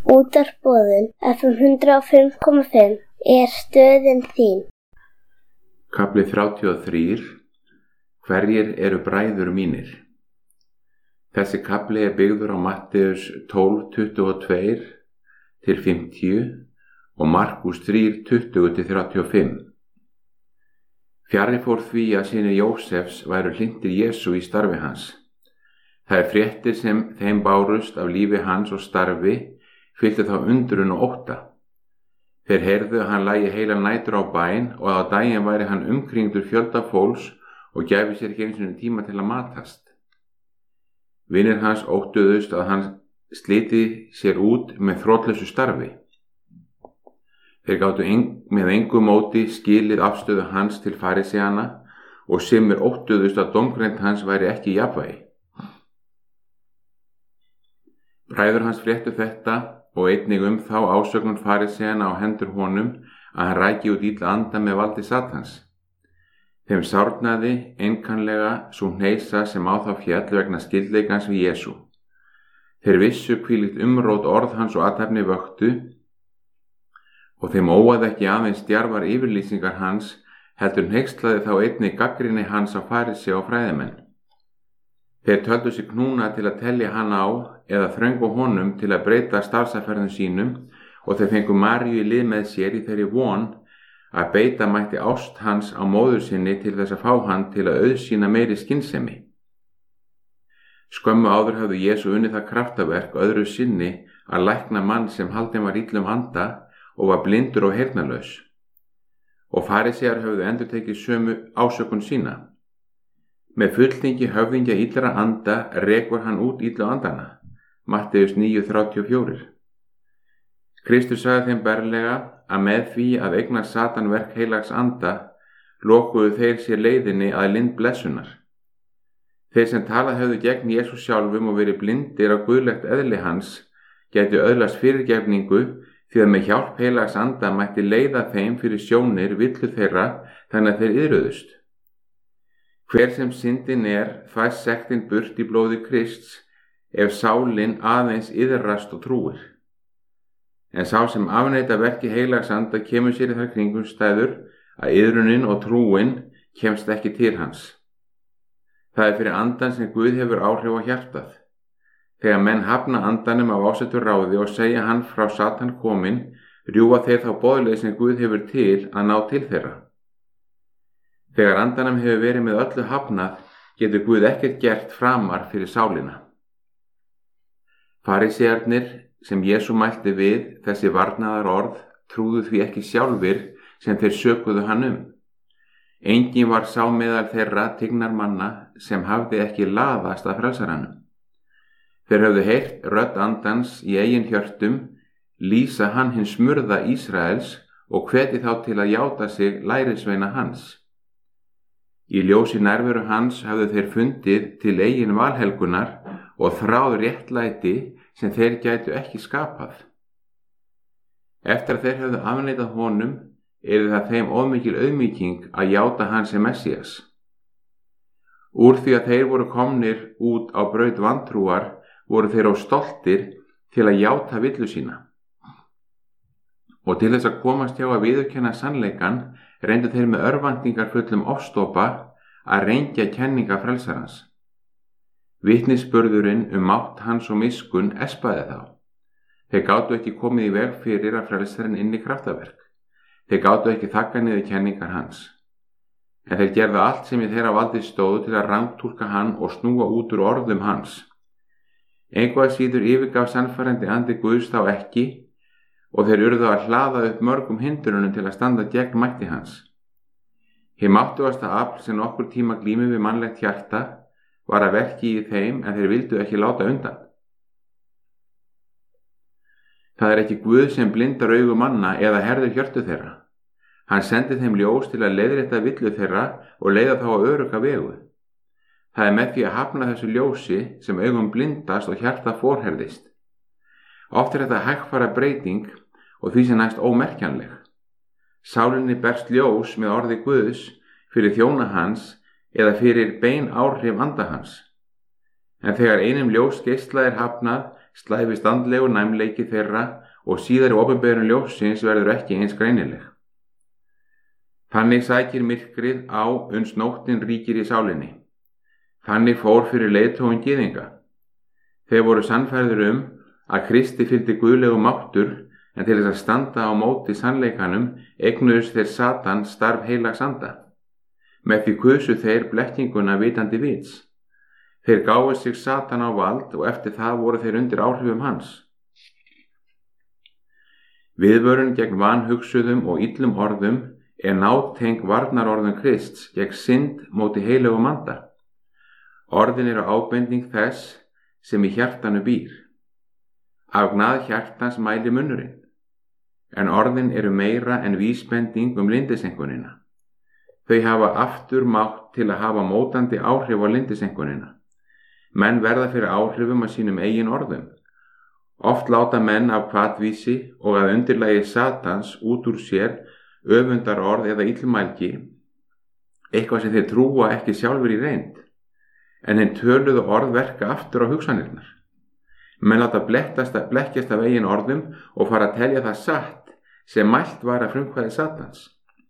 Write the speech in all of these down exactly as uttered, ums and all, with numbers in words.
Útvarpsboðun F M hundrað og fimm komma fimm er stöðin þín. Kafli þrjátíu og þrír. Hverjir eru bræður mínir? Þessi kafli er byggður á Matteus tólf tuttugu og tvö til fimmtíu og Markús þrjú tuttugu til þrjátíu og fimm. Fjarri fór því að synir Jósefs væru hlynntir Jesú í starfi hans. Það er fréttir sem þeim bárust af lífi hans og starfi fylltu þá undrun og ótta. Þeir heyrðu að hann lægi heilar nætur á bæn og að á daginn væri hann umkringdur fjölda fólks og gæfi sér ekki einu sinni tíma til að matast. Vinir hans óttuðust að hann sliti sér út með þrotlausu starfi. Þeir gátu en, með engu móti skilið afstöðu hans til faríseana og sumir óttuðust að dómgreind hans væri ekki í jafnvægi. Bræður hans fréttu þetta og einnig um þá ásökun faríseana á hendur honum að hann ræki út illa anda með valdi Satans. Þeim sárnaði einkanlega sú hneisa sem á þá féll vegna skyldleikans við Jesú. Þeir vissu hvílíkt umrót orð hans og athæfni vöktu og þeim óaði ekki aðeins djarfar yfirlýsingar hans, heldur hneykslaði þá einnig gagnrýni hans á farísea og fræðimenn. Þeir töldu sig knúna til að telja hann á eða þröngu honum til að breyta starfsaferðum sínum og þeir fengu Maríu í lið með sér í þeirri von að beita mætti ást hans á móður sinni til þess að fá hann til að auðsýna meiri skynsemi. Skömmu áður hafði Jesú unnið það kraftaverk öðru sinni að lækna mann sem haldinn var illum anda og var blindur og heyrnarlaus. Og farísear höfðu endurtekið sömu ásökun sína. Með fulltingi höfðingja illra anda rekur hann út illu andana. Matteus níu þrjátíu og fjögur. Kristur sagði þeim berlega að með því að eigna Satan verk heilags anda lokuðu þeir sér leiðinni að lind blessunar. Þeir sem talað höfðu gegn Jesú sjálfum og verið blindir á guðlegt eðli hans gætu öðlast fyrirgefningu því að með hjálp heilags anda mætti leiða þeim fyrir sjónir villu þeirra þannig að þeir iðruðust. Hver sem syndin er fær sektin burt í blóði Krists ef sálin aðeins iðrast og trúir. En sá sem afneita verki heilags anda kemur sér í þær kringumstæður að iðrunin og trúin kemst ekki til hans. Það er fyrir andan sem Guð hefur áhrif á hjartað. Þegar menn hafna andanum af ásettu ráði og segja hann frá Satan kominn, rjúfa þeir þá boðleið sem Guð hefur til að ná til þeirra. Þegar andanum hefur verið með öllu hafnað, getur Guð ekkert gert framar fyrir sálina. Farísearnir sem Jesú mælti við þessi varnaðar orð trúðu því ekki sjálfir sem þeir sökuðu hann um. Enginn var sá meðal þeirra tignarmanna sem hafði ekki laðast að frelsaranum. Þeir höfðu heyrt rödd andans í eigin hjörtum lýsa hann hins smurða Ísraels og hveti þá til að játa sig lærisveina hans. Í ljósi nærveru hans hafðu þeir fundið til eigin valhelgunar og þráð réttlæti sem þeir gætu ekki skapað. Eftir að þeir höfðu afneitað honum, yrði það þeim ómikil auðmýking að játa hann sem Messías. Úr því að þeir voru komnir út á braut vantrúar, voru þeir á stoltir til að játa villu sína. Og til þess að komast hjá að viðurkenna sannleikan, reyndu þeir með örvæntingar fullum ofstopa að rengja kenninga frelsarans. Vitnisburðurinn um mátt hans og miskun espaði þá. Þeir gátu ekki komið í veg fyrir að frelsarinn inni kraftaverk. Þeir gátu ekki þakka niður kenningar hans. En þeir gerðu allt sem í þeirra valdi stóðu til að rangtúlka hann og snúa út úr orðum hans. Eitthvað síður yfirgaf sannfærandi andi Guðs þá ekki og þeir urðu að hlaða upp mörgum hindrunum til að standa gegn mætti hans. Hið máttugasta afl sem nokkur tíma glími við mannlegt hjarta var að verki í þeim en þeir vildu ekki láta undan. Það er ekki Guð sem blindar augu manna eða herðir hjörtu þeirra. Hann sendi þeim ljós til að leiðrétta villu þeirra og leiða þá á örugga vegu. Það er með því að hafna þessu ljósi sem augum blindast og hjarta forherðist. Oft er þetta hægfara breyting og því sem næst ómerkjanleg. Sálinni berst ljós með orði Guðs fyrir þjóna hans eða fyrir bein áhrif anda hans. En þegar einum ljós geisla er hafnað, slæfist andlegu næmleiki þeirra og síðari opinberun ljóssins verður ekki eins greinileg. Þannig sækir myrkrið á uns nóttin ríkir í sálinni. Þannig fór fyrir leiðtogum gyðinga. Þeir voru sannfærðir um að Kristi fylgdi guðlegu máttur, en til þess að standa á móti sannleikanum eignuðust þeir Satan starf heilags anda. Með því kusu þeir blekkinguna vitandi vits. Þeir gáfu sig Satan á vald og eftir það voru þeir undir áhrifum hans. Viðvörun gegn vanhugsuðum og illum orðum er náteng varnarorðum Krists gegn synd móti heilögum anda. Orðin eru ábending þess sem í hjartanu býr. Af gnað hjartans mæli munnurinn, en orðin eru meira en vísbending um lindisengunina. Þau hafa aftur mátt til að hafa mótandi áhrif á lindisengunina. Menn verða fyrir áhrifum af sínum eigin orðum. Oft láta menn af hvatvísi og að undirlagi Satans út úr sér öfundar orð eða illmælgi, eitthvað sem þeir trúa ekki sjálfur í reynd, en þeim töluðu orð verka aftur á hugsanirnar. Menn láta blekkjast af eigin orðum og fara að telja það satt sem mælt var að frumkvæði Satans.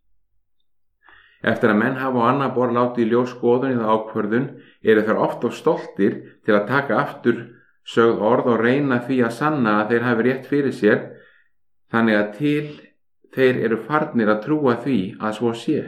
Eftir að menn hafa á annað borð látið í ljós skoðun eða ákvörðun eru þeir oft og stoltir til að taka aftur sögð orð og reyna því að sanna að þeir hafi rétt fyrir sér, þannig að til þeir eru farnir að trúa því að svo sé.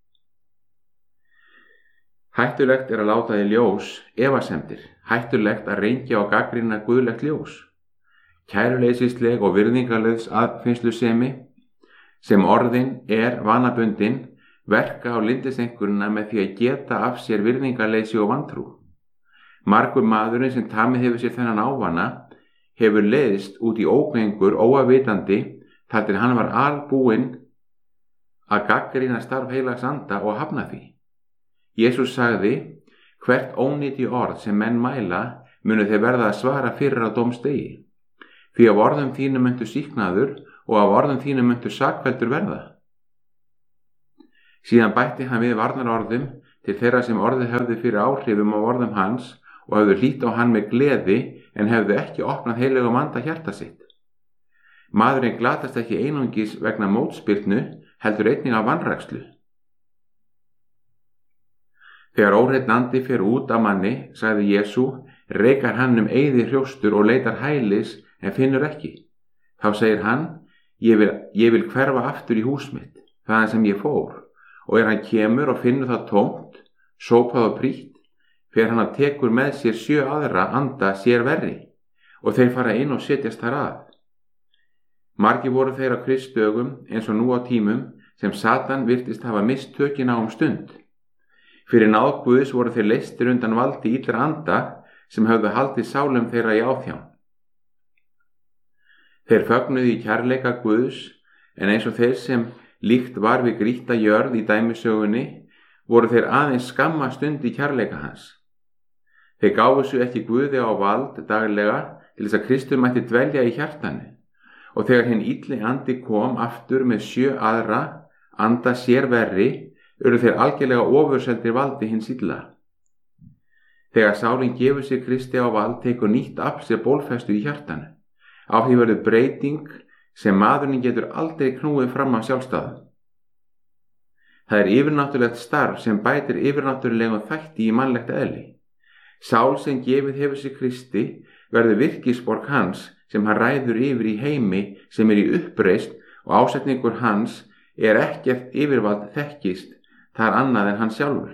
Hættulegt er að láta í ljós efasemdir, hættulegt að rengja og gagnrýna guðlegt ljós. Kæruleysisleg og virðingarlaus aðfinnslusemi sem orðin er vanabundin verka á lindisengunina með því að geta af sér virðingarleysi og vantrú. Margur maðurinn sem tamið hefur sér þennan ávana hefur leiðst út í ógengur óavitandi þar til hann var albúinn að gagnrýna starf heilags anda og hafna því. Jesús sagði: hvert ónýti orð sem menn mæla munu þeir verða að svara fyrir á dómsdegi. Því af orðum þínum muntu sýknaður og af orðum þínum muntu sakfelldur verða. Síðan bætti hann við varnarorðum til þeirra sem orðið höfðu fyrir áhrifum á orðum hans og höfðu hlýtt á hann með gleði en höfðu ekki opnað heilögum anda hjarta sitt. Maðurinn glatast ekki einungis vegna mótspyrnu, heldur einnig af vanrækslu. Þegar óhreinn andi fer út af manni, sagði Jesú, reikar hann um eyði hrjóstur og leitar hælis en finnur ekki. Þá segir hann: ég vil, ég vil hverfa aftur í hús mitt, þaðan sem ég fór. Og er hann kemur og finnur það tómt, sópað og prýtt, fer hann að tekur með sér sjö aðra anda sér verri, og þeir fara inn og setjast þar að. Margir voru þeir á Kristdögum eins og nú á tímum sem Satan virtist hafa mist tökin á um stund. Fyrir náð Guðs voru þeir leystir undan valdi illra anda sem höfðu haldið sálum þeirra í áþján. Þeir fögnuðu í kærleika Guðs, en eins og þeir sem líkt var við grýtta jörð í dæmisögunni voru þeir aðeins skamma stund í kærleika hans. Þeir gáfu svo ekki Guði á vald daglega til þess að Kristur mætti dvelja í hjartanu, og þegar hinn illi andi kom aftur með sjö aðra anda sér verri, eru þeir algjörlega ofurseldir valdi hins illa. Þegar sálin gefur sig Kristi á vald tekur nýtt afl sér bólfestu í hjartanu. Á því verður breyting sem maðurinn getur aldrei knúið fram af sjálfstæðu. Það er yfirnáttúrulegt starf sem bætir yfirnáttúrulegum þætti í mannlegt eðli. Sál sem gefið hefur sig Kristi verður virkisborg hans sem hann ræður yfir í heimi sem er í uppreist, og ásetningur hans er ekkert yfirvald þekkist þar annað en hann sjálfur.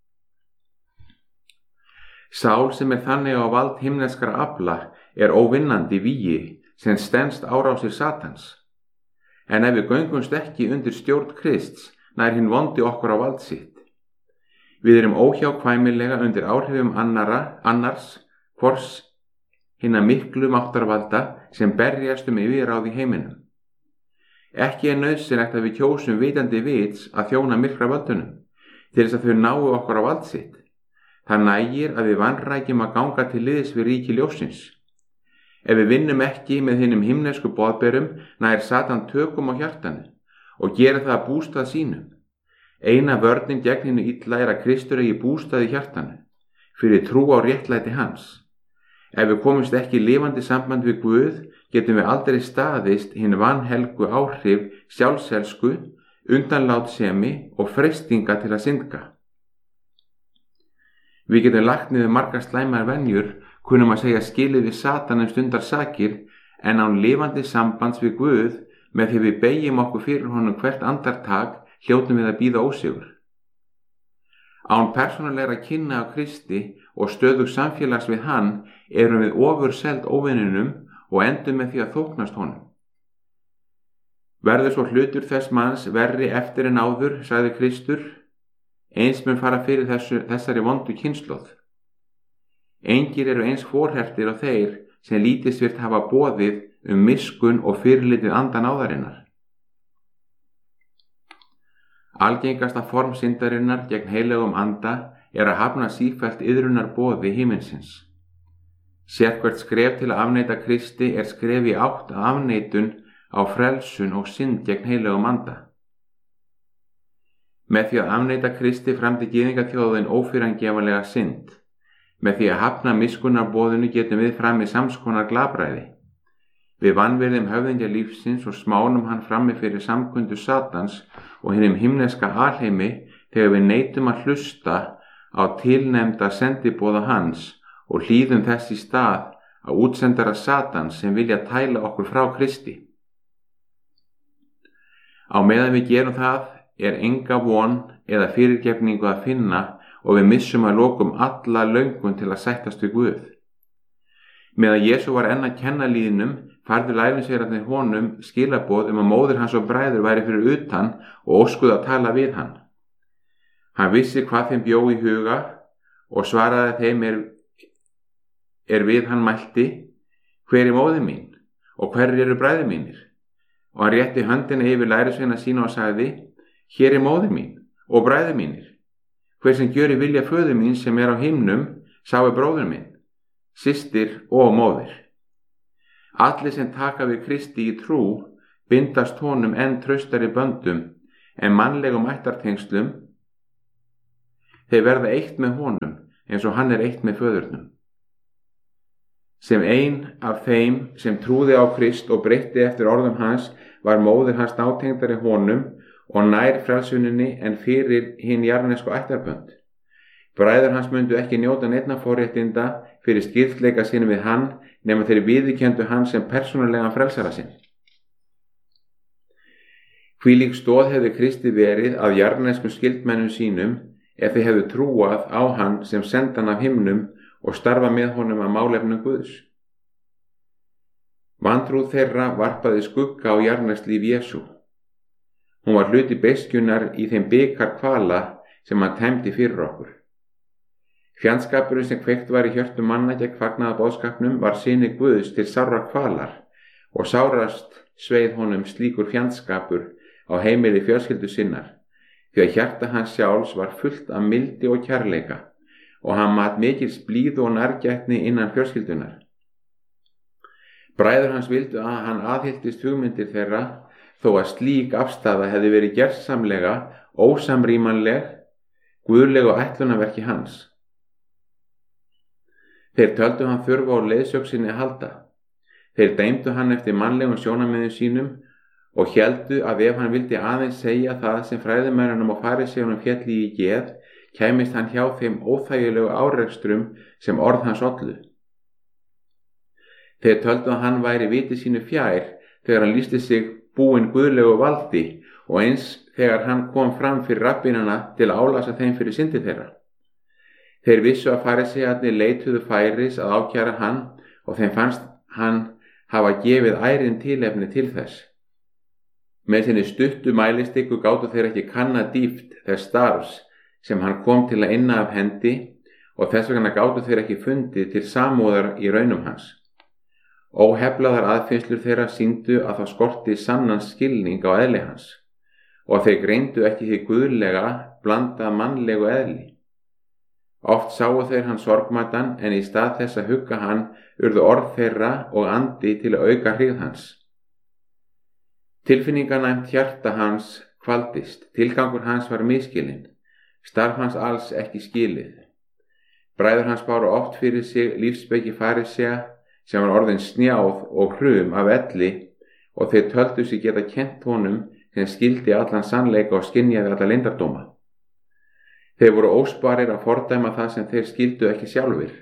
Sál sem er þannig á vald himneskra afla er óvinnandi vígi sem stenst árásir Satans. En ef við göngumst ekki undir stjórn Krists, nær hinn vondi okkur á vald sitt. Við erum óhjákvæmilega undir áhrifum annara, annars, hvors hinna miklu máttarvalda sem berjast um yfirráð í heiminum. Ekki er nauðsynlegt að við kjósum vitandi vits að þjóna myrkra völdunum, til þess að þau nái okkur á vald sitt. Það nægir að við vanrækjum að ganga til liðs við ríki ljóssins. Ef við vinnum ekki með hinnum himnesku boðberum, nær Satan tökum á hjartanu og gera það að bústað sínum. Eina vörnin gegn hinnu illa er að Kristur eigi bústað í hjartanu, fyrir trú á réttlæti hans. Ef við komumst ekki í lifandi samband við Guð, getum við aldrei staðist hinn vanhelgu áhrif sjálfselsku, undanlátsemi og freistinga til að syndga. Við getum lagt niður margar slæmar venjur, kunnum að segja skilið við Satan um stundar sakir, en án lifandi sambands við Guð, með því við beygjum okkur fyrir honum hvert andartak, hljótum við að bíða ósigur. Án persónulegra kynna af Kristi og stöðug samfélags við hann erum við ofurseld óvininum og endum með því að þóknast honum. Verður svo hlutur þess manns verri eftir en áður, sagði Kristur, eins mun fara fyrir þessu, þessari vondu kynslóð. Engir eru eins forhertir á þeir sem lítist virt hafa boðið um miskun og fyrirlitið andan áðarinnar. Algengasta form syndarinnar gegn heilögum anda er að hafna sífellt iðrunar boði himinsins. Sérhvert skref til að afneita Kristi er skref í átt að afneitun á frelsun og synd gegn heilögum anda. Með því að afneita Kristi framdi gyðingaþjóðin ófyrirgefanlega synd. Með því að hafna miskunnarboðinu getum við frammi samskonar glabræði. Við vanvirðum höfðingja lífsins og smánum hann frammi fyrir samkundu Satans og hinum himneska alheimi þegar við neitum að hlusta á tilnefnda sendiboða hans og hlýðum þess í stað á útsendara Satans sem vilja tæla okkur frá Kristi. Á meðan við gerum það er enga von eða fyrirgefningu að finna og við missum að lokum alla löngun til að sættast við Guð. Meðan Jesú var enn að kenna lýðnum, færðu lærisveinarnir honum skilaboð um að móðir hans og bræður væri fyrir utan og óskuðu að tala við hann. Hann vissi hvað þeim bjó í huga og svaraði þeim er, er við hann mælti, hver er móðir mín og hverjir eru bræður mínir? Og hann rétti höndina yfir lærisveina sína og sagði, hér er móðir mín og bræður mínir. Hver sem gjöri vilja föður mín sem er á himnum, sá er bróður minn, systir og móðir. Allir sem taka við Kristi í trú bindast honum enn traustari böndum en mannlegum ættartengslum. Þeir verða eitt með honum eins og hann er eitt með föðurnum. Sem ein af þeim sem trúði á Krist og breytti eftir orðum hans var móðir hans nátengdari honum og nær frelsuninni en fyrir hinn jarðnesku ættarbönd. Bræður hans myndu ekki njóta neinna forréttinda fyrir skildleika sínum við hann nema þeir viðurkenndu hann sem persónulegan frelsara sinn. Hvílík stoð hefði Kristi verið af jarðneskum skildmennum sínum ef þeir hefðu trúað á hann sem sendan af himnum og starfa með honum að málefnum Guðs. Vantrú þeirra varpaði skugga á jarðneskt líf Jesú. Hún var hluti beiskjunnar í þeim bikar kvala sem hann tæmdi fyrir okkur. Fjandskapurinn sem kveikt var í hjörtum manna gegn fagnaða boðskapnum var syni Guðs til sárrar kvalar og sárast sveið honum slíkur fjandskapur á heimili fjölskyldu sinnar, því að hjarta hans sjálfs var fullt af mildi og kærleika og hann mat mikils blíðu og nærgætni innan fjölskyldunar. Bræður hans vildu að hann aðhylltist hugmyndir þeirra þó að slík afstaða hefði verið gersamlega ósamrýmanleg guðlegu ætlunarverki hans. Þeir töldu hann þurfa á leiðsögn sinni að halda. Þeir dæmdu hann eftir mannlegum sjónarmiðum sínum og héldu að ef hann vildi aðeins segja það sem fræðimönnunum og fariseuunum félli í geð, kæmist hann hjá þeim óþægilegu árekstrum sem orð hans ollu. Þeir töldu að hann væri viti sínu fjær þegar hann lýsti sig búinn guðlegu valdi og eins þegar hann kom fram fyrir rabbínana til að álasa þeim fyrir syndi þeirra. Þeir vissu að fariseiarnir leituðu færis að ákæra hann og þeim fannst hann hafa gefið ærin tilefni til þess. Með sinni stuttu mælistikku gátu þeir ekki kanna dýpt þess starfs sem hann kom til að inna af hendi og þess vegna gátu þeir ekki fundið til samúðar í raunum hans. Óheflaðar aðfinnslur þeirra sýndu að það skorti sannan skilning á eðli hans og þeir greindu ekki því guðlega blanda mannlegu eðli. Oft sáu þeir hann sorgmæddan en í stað þess að hugga hann urðu orð þeirra og andi til að auka hryggð hans. Tilfinninganæmt hjarta hans kvaldist, tilgangur hans var misskilinn, starf hans alls ekki skilið. Bræður hans báru oft fyrir sig lífsspeki farisea sem var orðin snjáð og hrum af elli og þeir töldu sig geta kennt honum sem skildi allan sannleika og skynjaði alla leyndardóma. Þeir voru ósparir að fordæma það sem þeir skildu ekki sjálfir.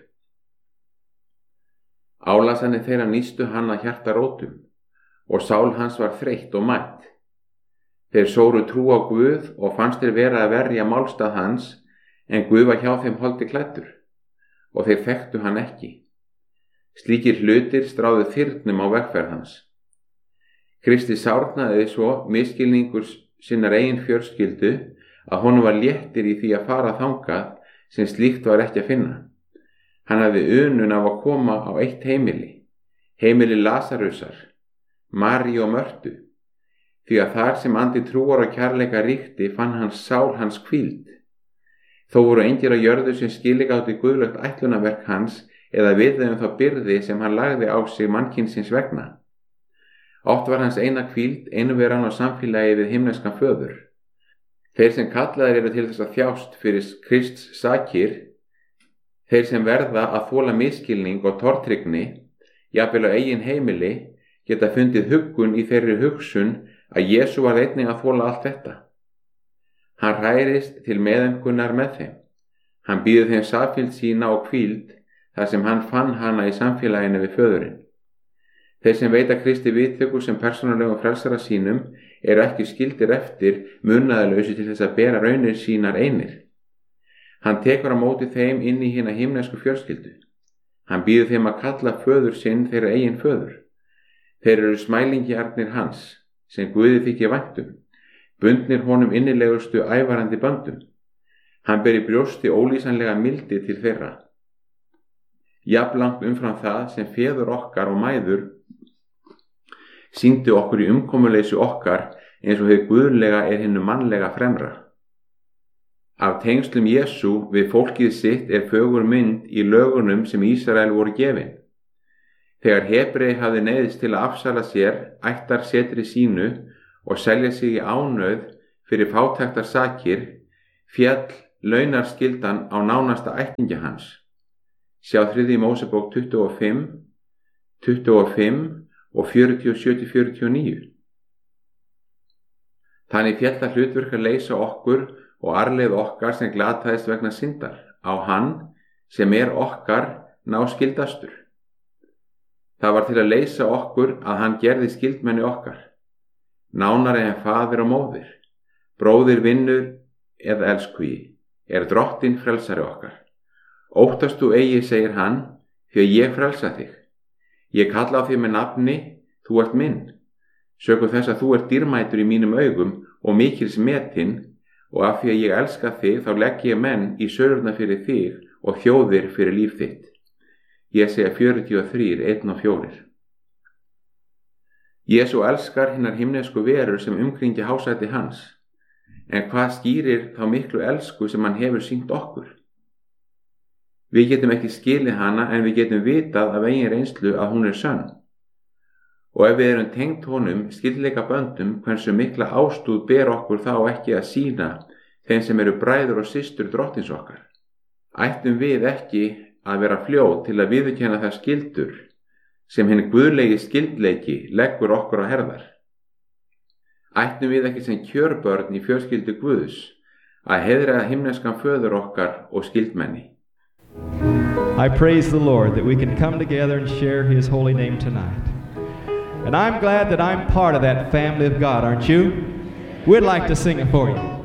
Álasanir þeirra nístu hann að hjarta rótum og sál hans var þreytt og mætt. Þeir sóru trú á Guð og fannst þeir vera að verja málstað hans, en Guð var hjá þeim holdi klæddur og þeir þekktu hann ekki. Slíkir hlutir stráðu þyrnum á vegferð hans. Kristi sárnaði svo misskilningur sinnar eigin fjörskyldu að honum var léttir í því að fara þangað sem slíkt var ekki að finna. Hann hafði unun af að koma á eitt heimili, heimili Lasarusar, Maríu og Mörtu, því að þar sem andi trúar og kærleika ríkti fann hans sál hans hvíld. Þó voru engir á jörðu sem skiligátti guðlegt ætlunarverk hans eða vitað um þá byrði sem hann lagði á sig mannkynsins vegna. Oft var hans eina hvíld einveran á samfélagi við himneskan föður. Þeir sem kallaðir eru til þess að þjást fyrir Krists sakir, þeir sem verða að þola misskilning og tortryggni, jafnvel á eigin heimili, geta fundið huggun í þeirri hugsun að Jesú var einnig að þola allt þetta. Hann hærist til meðaumkunar með þeim. Hann býður þeim samfylgd sína og hvíld þar sem hann fann hana í samfélaginu við föðurinn. Þeir sem veita Kristi viðtöku sem persónulegum frelsara sínum eru ekki skildir eftir munaðarlausi til þess að bera raunir sínar einir. Hann tekur á móti þeim inn í hina himnesku fjölskyldu. Hann býður þeim að kalla föður sinn þeirra eigin föður. Þeir eru smælingjarnir hans, sem Guði þykir væntum, bundnir honum innilegustu ævarandi böndum. Hann ber í brjósti ólýsanlega mildi til þeirra. Jafnlangt umfram það sem feður okkar og mæður sýndu okkur í umkomuleysi okkar eins og hið guðlega er hinnu mannlega fremra. Af tengslum Jesú við fólkið sitt er fögur mynd í lögunum sem Ísrael voru gefin. Þegar Hebrei hafði neyðist til að afsala sér ættar setri sínu og selja sig í ánauð fyrir fátæktar sakir, féll launarskyldan á nánasta ættingja hans. Sjá þriðji Mósebók tuttugu og fimm, tuttugu og fimm og fjörutíu og sjö til fjörutíu og níu. Þannig féll það hlutverk að leysa okkur og arfleifð okkar sem glataðist vegna syndar á hann sem er okkar náskildastur. Það var til að leysa okkur að hann gerði skildmenni okkar, nánari en faðir og móðir, bróðir, vinnur eða elskhugi, er drottinn frelsari okkar. Óttast þú eigi, segir hann, því að ég frelsa þig. Ég kalla á þig með nafni, þú ert minn. Sökum þess að þú ert dýrmætur í mínum augum og mikils metinn, og af því að ég elska þig þá legg ég menn í sörurna fyrir þig og þjóðir fyrir líf þitt. Ég segja fjörutíu og þrír, einn og fjórir. Jesú elskar hinnar himnesku verur sem umkringja hásæti hans, en hvað skýrir þá miklu elsku sem hann hefur sýnt okkur? Við getum ekki skilið hana en við getum vitað af eigin reynslu að hún er sönn. Og ef við erum tengt honum skyldleika böndum hversu mikla ástúð ber okkur þá ekki að sýna þeim sem eru bræður og systur drottins okkar. Ættum við ekki að vera fljót til að viðurkenna það skyldur sem hinn guðlegi skyldleiki leggur okkur á herðar. Ættum við ekki sem kjörbörn í fjölskyldu Guðs að heiðra himneskan föður okkar og skyldmenni. I praise the Lord that we can come together and share His holy name tonight. And I'm glad that I'm part of that family of God, aren't you? We'd like to sing it for you.